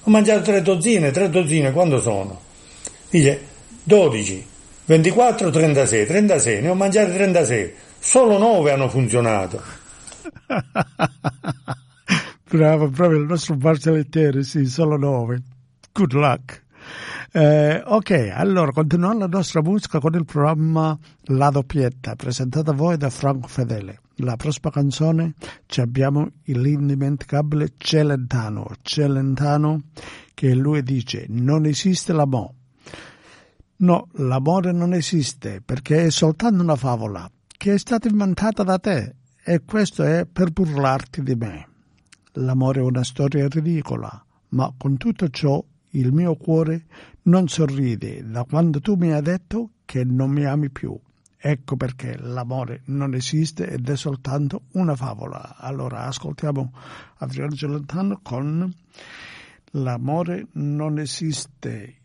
Ho mangiato 3 dozzine quando sono? Dice 12, 24, 36, 36, ne ho mangiate 36, solo 9 hanno funzionato. Bravo, proprio il nostro Barcellettiere, sì, solo 9. Good luck. Ok, allora continuiamo la nostra musica con il programma La Doppietta, presentato a voi da Franco Fedele. La prossima canzone ci abbiamo l'indimenticabile Celentano, che lui dice: non esiste l'amore. No, l'amore non esiste perché è soltanto una favola che è stata inventata da te e questo è per burlarti di me. L'amore è una storia ridicola, ma con tutto ciò il mio cuore non sorride da quando tu mi hai detto che non mi ami più. Ecco perché l'amore non esiste ed è soltanto una favola. Allora ascoltiamo Adriano Celentano con L'amore non esiste.